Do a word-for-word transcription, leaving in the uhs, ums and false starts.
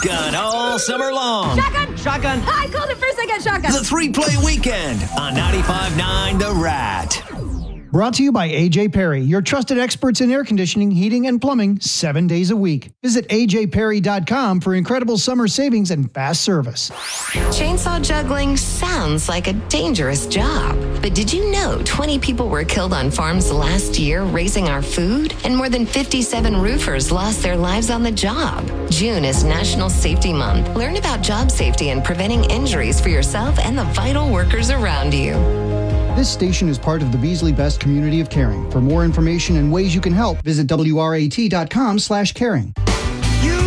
shotgun all summer long. Shotgun! Shotgun. I called it first, I got shotgun. The three-play weekend on ninety-five point nine The Rat. Brought to you by A J Perry, your trusted experts in air conditioning, heating, and plumbing seven days a week. Visit A J Perry dot com for incredible summer savings and fast service. Chainsaw juggling sounds like a dangerous job. But did you know twenty people were killed on farms last year raising our food? And more than fifty-seven roofers lost their lives on the job. June is National Safety Month. Learn about job safety and preventing injuries for yourself and the vital workers around you. This station is part of the Beasley Best community of caring. For more information and ways you can help, visit W R A T dot com slash caring.